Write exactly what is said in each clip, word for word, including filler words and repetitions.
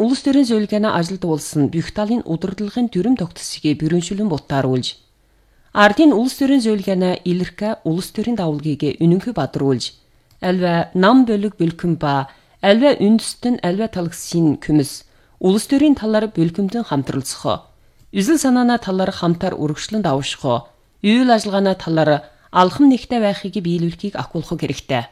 улс төрийн зөвлөгөөний ажилд болсон бүх талын удирдлагын дүрм тогтсгийг бүрэншүүлэн бутааруулж, ардын улс төрийн зөвлөгөөний илэрхэ улс төрийн давалгийг үнэнхэ бадруулж, альва нам бөлөг бэлхэн ба альва үндэстэн альва талагсын күмс улс төрийн талаар бэлхэмдэн хамтралцах, үзэл санааны талаар хамтар үргэлжлэн давших, үйл ажиллагааны талаар алхам нэгтэй байхыг биелүүлэхийг ахиулах хэрэгтэй.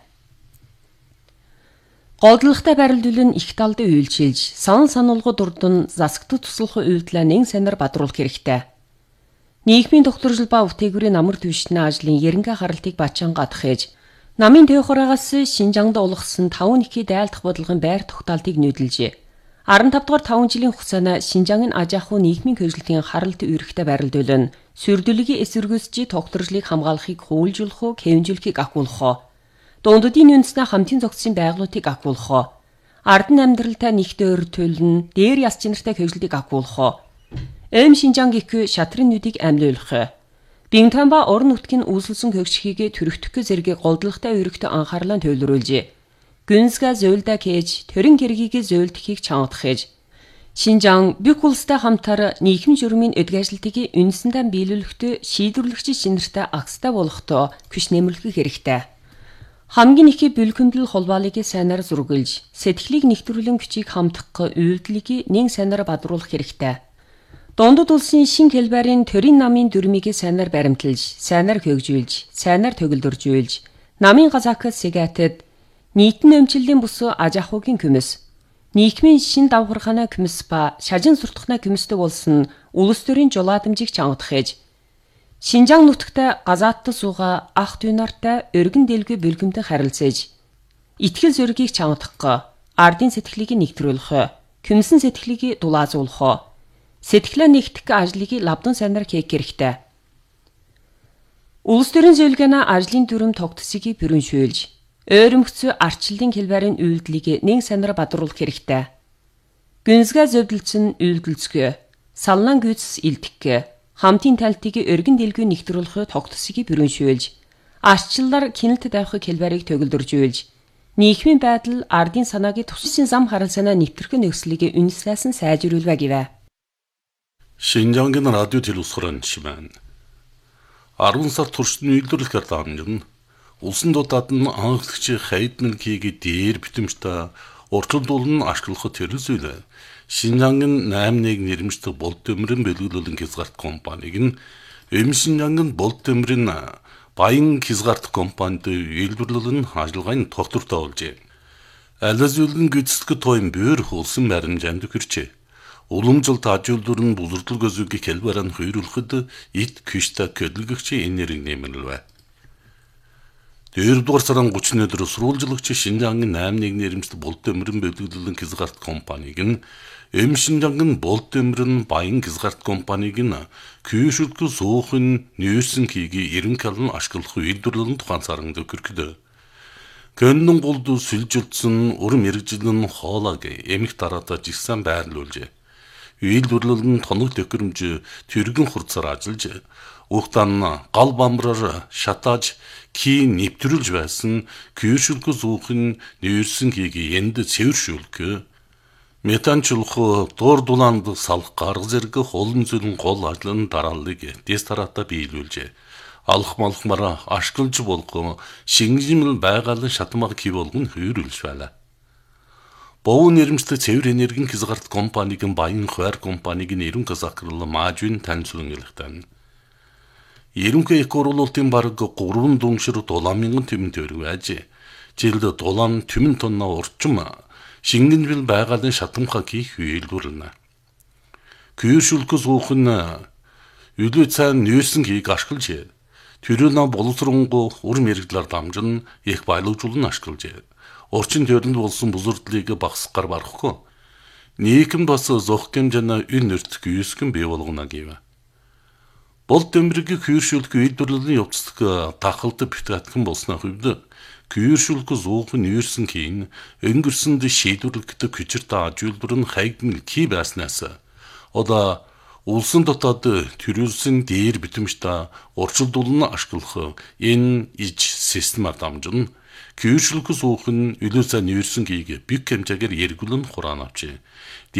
Голдлоготой барилдуулан их талд үйлчилж, санал сануулгад урдан засагтад туслах үйлдэлээ нэн санаар бадруулах хэрэгтэй. Нийгмийн докторжил ба үтээгүүрийн намар түвшний ажлын ерөнхий харалтыг бачаангадах ээж, намын төвхөрагаас Шинжаангад олгосон таван нэхий дайлдах бодлогын байр тогтоолтыг нүүдэлж, арван тавд дугаар таван жилийн хугацаанд Шинжаангийн аж ахуй нийгмийн хөдөлгөөний харалт үүрэгтэй барилдуулан, сүрдүүлгийн эсвэргүүцчий докторжлыг хамгаалахыг хуулжуулах, хэвжүүлэхийг ахиулах, дундадын үндэснээ хамтын зохицсон байгууллагыг ахиулах, ардын амьдралтай нэгт өөр төлн, дээр яс чинартай хөдөлгөөнийг ахиулах, эм Шинжаан гихүү шатрын нүдийг амьлуулах, Бинтан ба орон нутгийн үүсэлсэн хөгжихийг төрөгтөх зэрэг голдлоготой үүрэгтэй анхаарлаа төлөвлөж, гүнзга зөөлдө кэж, төрийн хэргийг зөөлдөхийг чангадах ээж, Шинжаан бүх улстай хамтар нийгэм журмын эдгэжлтгийг үндэсэндээ биелүүлэхдээ шийдвэрлэгч шинэртэй акстай болохтой күш нэмэрлэх хэрэгтэй. Хамгийн их бүлгэмдэл холбоолыг сайнаар зургилж, сэтгэлийг нэгтрүүлэн хүчийг хамтах үйлдэлийг нэн сайнаар бадруулах хэрэгтэй. Дундад улсын шин хэлбэрийн төрийн намын дүрмийг сайнаар баримталж, сайнаар хөгжүүлж, сайнаар төгөлдөржүүлж, намын газаакс сэгээтэд нийтэн өмчлөлийн бус аж ахуйн күмс, нийгмийн шин давхарханы күмс ба шажин суртахны күмсдэг болсон улс төрийн жолоодамжийг чангадах ээж, Шинжаан нутагтай газааттай сууга ах дүйнартай өргөн дэлгүү бүлгэмдэн харилцаж, итгэл зөргийг чангадах, ардын сэтгэлийг нэгтрүүлэх, күмсэн сэтгэлийг дулаазуулах, сэтгэлээ нэгтгэх ажлыг лавдан сайнаар хийх хэрэгтэй. Улс төрийн зөвлөгөөний ажлын дүрм тогтсгийг бүрэншүүлж, ойрмөгцөө арчлалын хэлбэрийн үйлдэлийг нэн сайнаар бадруулах хэрэгтэй. Гүнзгээ зөвдөлцөн үйлдэлцгөө, саллан гүйцэс илтгэх, хамтын талтыг өргөн дэлгүү нэгтрүүлэх тогтсгийг бүрэншүүлж, арчлалаар кинэлт давхыг хэлбэрийг төгөлдөржүүлж, нийгмийн байдал ардын санааг туссан зам харалсанаа нэвтрэх нөхцөлийг үнэслэсэн сайжруулва гэвэ. Шинжаангийн радио телевизорын шимэн арван сар туршид үйлдвэрлэхээр дамжин улсын дутаад нь анхлагч хайдмынхийг дээр битэмжтэй уртулдуулан ашиглах төрөлсөйлөө Шинжаангийн найм нэг нэрмжтэй болд төмрийн бэлгэлүүлэн хязгаарт компаниг нь эм Шинжаангийн болд төмрийн баян хязгаарт компанид үйлдвэрлэлийн ажиллагааны тогтвортой олжээ. Алазүлгэн гүйцэтгэх тоон бөөр хулсан баримжаанд хүрчээ. Уламжлалт ажуулдурын бузурдал gözüгийн хэлбэрэн хүйрүүлэхэд ит күштэй хөдөлгөгч энерги нэмэрлэв. Дөрөвдүгээр сарын гуравны өдөр сурвалжлагч Шинжаангийн найм нэг нэрмжтэй болд төмрийн бэлгэлүүлэн хязгаарт компаниг нь эм Шинжаангийн болд төмрийн баян хязгаарт компаниг нь күйшүлгө суухын нөөсөн хийги ерөнхийдөө ашиглах үйлдвэрлэлийн тухайн саранд өгөрхөд. Көннөн голд сүлжилдсэн урам мэрэгжилэн хоолойг эмх дараатаа жигсэн байрлуулжээ. Үйлдвэрлэлийн тоног төхөөрөмж тэрэгэн хурцаар ажиллаж, ухтан гал бамбараар шатааж ки нэвтрүүлж байсан күйшүлгө суухын нөөсөн хийги энд цэвэршүүлэх, метанчлах дуур дулаанд салах гарга зэрэг холон зүлэн гол ажлын дарааллыг дэс тараатаа биелүүлжээ. Алх малхмараа ашиглаж болох шинжимэл байгалийн шатмаг хий болгон хүйрүүлж байлаа. Бовн нэрмжтэй цэвэр энергийн хязгаарт компаниг баян хойр компаниг нэрэн казахрал маажвин таньцуулан илгтэн. Ерөнхий их уруулалтын бараг гурван дүншир дулаамын төмөн төрөв ажээ. Жилд дулаан төмөн тонна урчим шингэнжил байгалийн шатамхаг хийх үйлдвэрлэнэ. Күйшүлгө суухын үлээ цаан нөөсөн хийг ашиглаж, төрөөнө боловсронгоо ур мэрэгдлэр дамжин их баялагжуулан ашиглаж, орчин төрөнд болсон бузурдлыг багасгахаар барахгүй. Нийгэм бас зох хэмжээний ün нэрт күйсгэн бий болгоно гэв. Болд төмрийг күйшүлгө үйлдвэрлэлийн явцдаг тахалт битгатхан болсны хувьд күйшүлгө зуухан нөөсөн хийн өнгөрсөнд шийдвэрлэгдэх хүчиртэй ажуулбар нь хайгмал кий байснаас одоо улсын дотоод төрүүлсэн дээр битэмжтэй урчилдуулан ашиглах энэ иж системаар дамжин күйшүлгө суухан үлээсээ нөөсөн кийг бик хэмжээгээр эргүүлэн хураан авчээ.